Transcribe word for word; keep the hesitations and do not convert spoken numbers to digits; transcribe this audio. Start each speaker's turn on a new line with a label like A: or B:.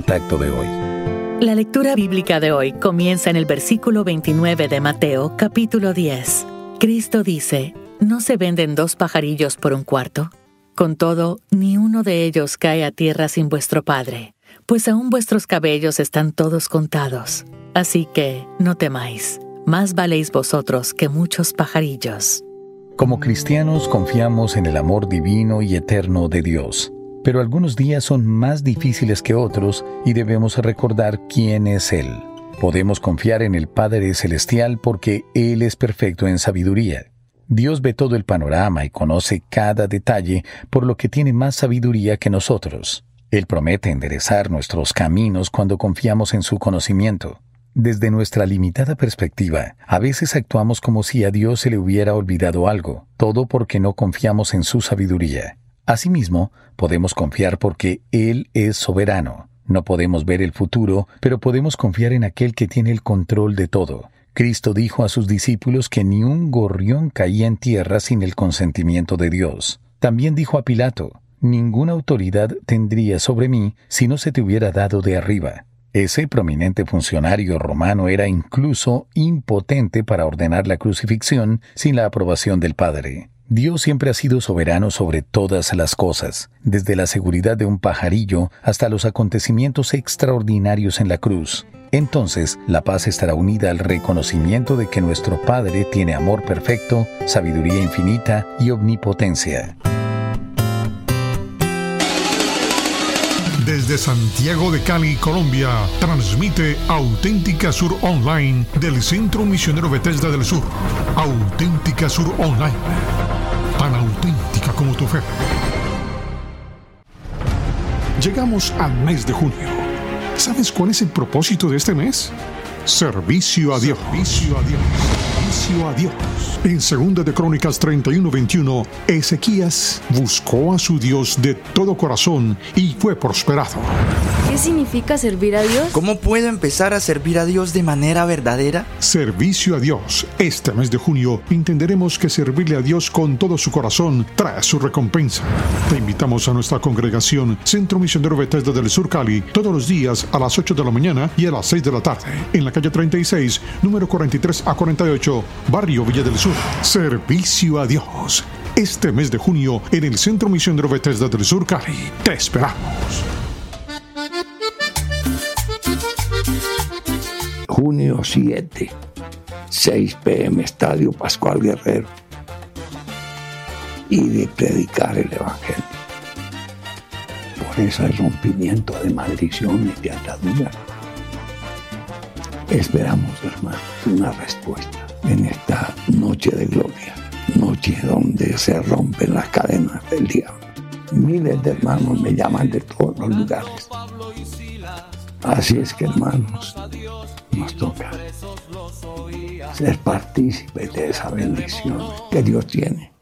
A: contacto de hoy.
B: La lectura bíblica de hoy comienza en el versículo veintinueve de Mateo, capítulo diez. Cristo dice, ¿no se venden dos pajarillos por un cuarto? Con todo, ni uno de ellos cae a tierra sin vuestro Padre, pues aún vuestros cabellos están todos contados. Así que, no temáis, más valéis vosotros que muchos pajarillos.
A: Como cristianos confiamos en el amor divino y eterno de Dios, pero algunos días son más difíciles que otros y debemos recordar quién es Él. Podemos confiar en el Padre Celestial porque Él es perfecto en sabiduría. Dios ve todo el panorama y conoce cada detalle, por lo que tiene más sabiduría que nosotros. Él promete enderezar nuestros caminos cuando confiamos en su conocimiento. Desde nuestra limitada perspectiva, a veces actuamos como si a Dios se le hubiera olvidado algo, todo porque no confiamos en su sabiduría. Asimismo, podemos confiar porque Él es soberano. No podemos ver el futuro, pero podemos confiar en aquel que tiene el control de todo. Cristo dijo a sus discípulos que ni un gorrión caía en tierra sin el consentimiento de Dios. También dijo a Pilato, «Ninguna autoridad tendría sobre mí si no se te hubiera dado de arriba». Ese prominente funcionario romano era incluso impotente para ordenar la crucifixión sin la aprobación del Padre. Dios siempre ha sido soberano sobre todas las cosas, desde la seguridad de un pajarillo hasta los acontecimientos extraordinarios en la cruz. Entonces, la paz estará unida al reconocimiento de que nuestro Padre tiene amor perfecto, sabiduría infinita y omnipotencia.
C: Desde Santiago de Cali, Colombia, transmite Auténtica Sur Online del Centro Misionero Bethesda del Sur. Auténtica Sur Online, tan auténtica como tu fe. Llegamos al mes de junio. ¿Sabes cuál es el propósito de este mes? Servicio a Dios. Servicio a Dios. Servicio a Dios. En Segunda de Crónicas treinta y uno veintiuno, Ezequías buscó a su Dios de todo corazón y fue prosperado.
D: ¿Qué significa servir a Dios?
E: ¿Cómo puedo empezar a servir a Dios de manera verdadera?
C: Servicio a Dios. Este mes de junio entenderemos que servirle a Dios con todo su corazón trae su recompensa. Te invitamos a nuestra congregación Centro Misionero Bethesda del Sur Cali todos los días a las ocho de la mañana y a las seis de la tarde en la calle treinta y seis, número cuarenta y tres a cuarenta y ocho, Barrio Villa del Sur. Servicio a Dios. Este mes de junio en el Centro Misionero Bethesda del Sur Cali. Te esperamos.
F: Junio siete, seis p m, Estadio Pascual Guerrero. Y de predicar el Evangelio. Por eso hay rompimiento de maldiciones, de ataduras. Esperamos, hermanos, una respuesta en esta noche de gloria, noche donde se rompen las cadenas del diablo. Miles de hermanos me llaman de todos los lugares. Así es que, hermanos, nos toca ser partícipes de esa bendición que Dios tiene